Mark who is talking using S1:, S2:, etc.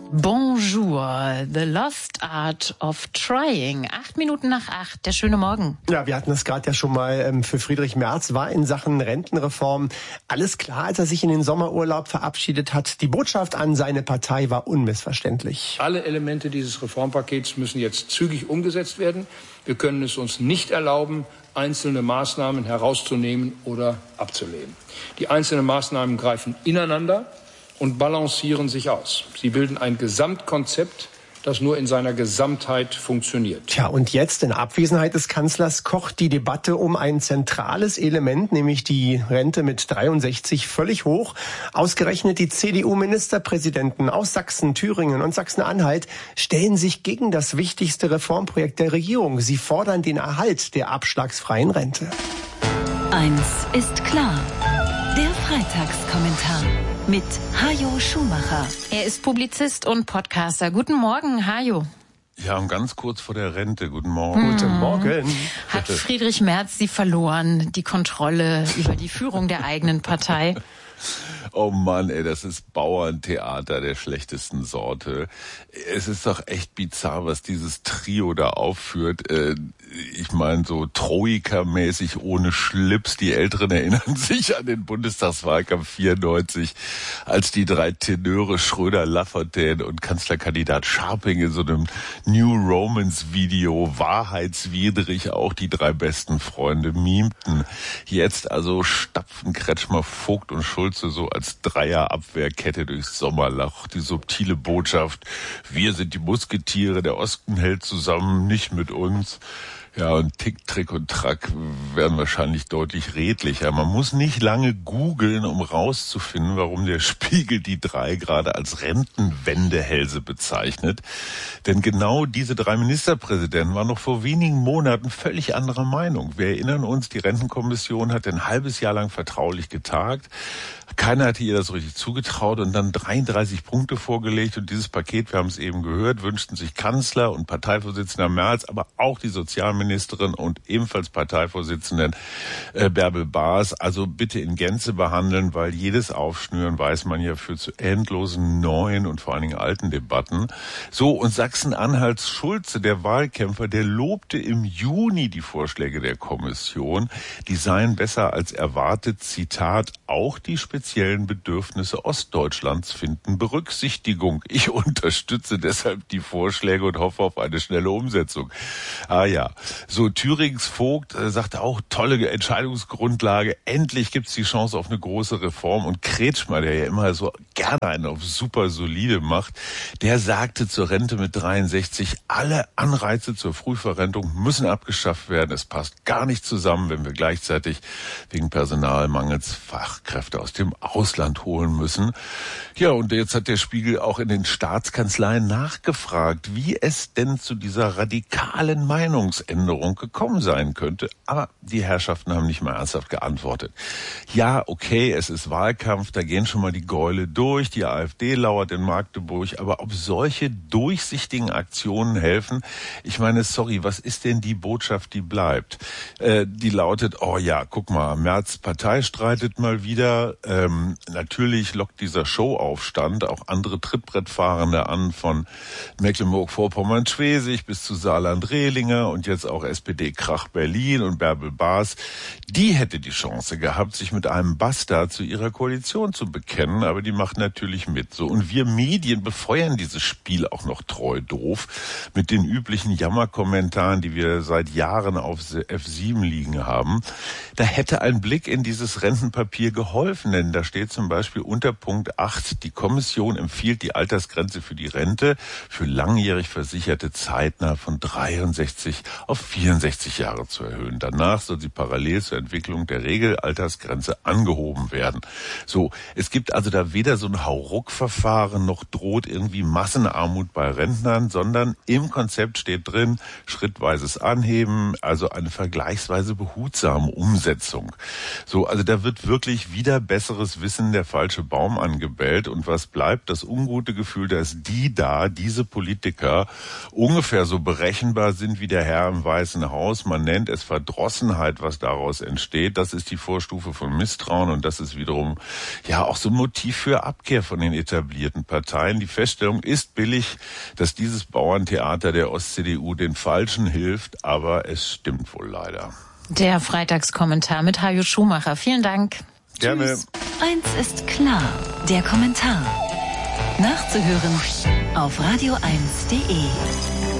S1: Bonjour, the lost art of trying. 8:08, der schöne Morgen.
S2: Ja, wir hatten es gerade ja schon mal für Friedrich Merz, war in Sachen Rentenreform alles klar, als er sich in den Sommerurlaub verabschiedet hat. Die Botschaft an seine Partei war unmissverständlich.
S3: Alle Elemente dieses Reformpakets müssen jetzt zügig umgesetzt werden. Wir können es uns nicht erlauben, einzelne Maßnahmen herauszunehmen oder abzulehnen. Die einzelnen Maßnahmen greifen ineinander und balancieren sich aus. Sie bilden ein Gesamtkonzept, das nur in seiner Gesamtheit funktioniert.
S2: Tja, und jetzt in Abwesenheit des Kanzlers kocht die Debatte um ein zentrales Element, nämlich die Rente mit 63 völlig hoch. Ausgerechnet die CDU-Ministerpräsidenten aus Sachsen, Thüringen und Sachsen-Anhalt stellen sich gegen das wichtigste Reformprojekt der Regierung. Sie fordern den Erhalt der abschlagsfreien Rente.
S4: Eins ist klar. Der Freitagskommentar mit Hajo Schumacher.
S1: Er ist Publizist und Podcaster. Guten Morgen, Hajo.
S5: Ja, und ganz kurz vor der Rente. Guten Morgen.
S2: Guten Morgen.
S1: Hat Friedrich Merz sie verloren, die Kontrolle über die Führung der eigenen Partei?
S5: Oh Mann, ey, das ist Bauerntheater der schlechtesten Sorte. Es ist doch echt bizarr, was dieses Trio da aufführt. Ich meine, so Troika-mäßig ohne Schlips. Die Älteren erinnern sich an den Bundestagswahlkampf 94, als die drei Tenöre Schröder, Lafontaine und Kanzlerkandidat Scharping in so einem New Romance-Video wahrheitswidrig auch die drei besten Freunde mimten. Jetzt also stapfen Kretschmer, Vogt und Schulze so als Dreierabwehrkette durchs Sommerloch. Die subtile Botschaft: Wir sind die Musketiere, der Osten hält zusammen, nicht mit uns. Ja, und Tick, Trick und Track werden wahrscheinlich deutlich redlicher. Man muss nicht lange googeln, um rauszufinden, warum der Spiegel die drei gerade als Rentenwendehälse bezeichnet. Denn genau diese drei Ministerpräsidenten waren noch vor wenigen Monaten völlig anderer Meinung. Wir erinnern uns, die Rentenkommission hat ein halbes Jahr lang vertraulich getagt. Keiner hatte ihr das so richtig zugetraut und dann 33 Punkte vorgelegt. Und dieses Paket, wir haben es eben gehört, wünschten sich Kanzler und Parteivorsitzender Merz, aber auch die Sozialministerin und ebenfalls Parteivorsitzenden Bärbel Baas. Also bitte in Gänze behandeln, weil jedes Aufschnüren weiß man ja führt zu endlosen neuen und vor allen Dingen alten Debatten. So, und Sachsen-Anhalts Schulze, der Wahlkämpfer, der lobte im Juni die Vorschläge der Kommission. Die seien besser als erwartet. Zitat: Auch die speziellen Bedürfnisse Ostdeutschlands finden Berücksichtigung. Ich unterstütze deshalb die Vorschläge und hoffe auf eine schnelle Umsetzung. Ah ja, so Thürings Vogt sagte auch, tolle Entscheidungsgrundlage, endlich gibt's die Chance auf eine große Reform. Und Kretschmer, der ja immer so gerne einen auf super solide macht, der sagte zur Rente mit 63, alle Anreize zur Frühverrentung müssen abgeschafft werden. Es passt gar nicht zusammen, wenn wir gleichzeitig wegen Personalmangels Fachkräfte aus dem Ausland holen müssen. Ja, und jetzt hat der Spiegel auch in den Staatskanzleien nachgefragt, wie es denn zu dieser radikalen Meinungsänderung gekommen sein könnte. Aber die Herrschaften haben nicht mal ernsthaft geantwortet. Ja, okay, es ist Wahlkampf, da gehen schon mal die Gäule durch, die AfD lauert in Magdeburg, aber ob solche durchsichtigen Aktionen helfen? Ich meine, sorry, was ist denn die Botschaft, die bleibt? Die lautet, oh ja, guck mal, Merz Partei streitet mal wieder. Natürlich lockt dieser Showaufstand auch andere Trittbrettfahrende an, von Mecklenburg-Vorpommern-Schwesig bis zu Saarland-Rehlinger und jetzt auch SPD-Krach Berlin und Bärbel Baas. Die hätte die Chance gehabt, sich mit einem Bastard zu ihrer Koalition zu bekennen, aber die macht natürlich mit. So, und wir Medien befeuern dieses Spiel auch noch treu doof mit den üblichen Jammerkommentaren, die wir seit Jahren auf F7 liegen haben. Da hätte ein Blick in dieses Rentenpapier geholfen, denn da steht zum Beispiel unter Punkt 8, die Kommission empfiehlt die Altersgrenze für die Rente für langjährig Versicherte zeitnah von 63 auf 64 Jahre zu erhöhen. Danach soll sie parallel zur Entwicklung der Regelaltersgrenze angehoben werden. So, es gibt also da weder so ein Hauruck-Verfahren noch droht irgendwie Massenarmut bei Rentnern, sondern im Konzept steht drin, schrittweises Anheben, also eine vergleichsweise behutsame Umsetzung. So, also da wird wirklich wieder besseres Wissen der falsche Baum angebellt. Und was bleibt? Das ungute Gefühl, dass diese Politiker ungefähr so berechenbar sind wie der Herr im Weißen Haus. Man nennt es Verdrossenheit, was daraus entsteht. Das ist die Vorstufe von Misstrauen und das ist wiederum ja auch so ein Motiv für Abkehr von den etablierten Parteien. Die Feststellung ist billig, dass dieses Bauerntheater der Ost-CDU den Falschen hilft, aber es stimmt wohl leider.
S1: Der Freitagskommentar mit Hajo Schumacher. Vielen Dank.
S5: Gerne.
S1: Tschüss.
S4: Eins ist klar, der Kommentar. Nachzuhören auf radio1.de.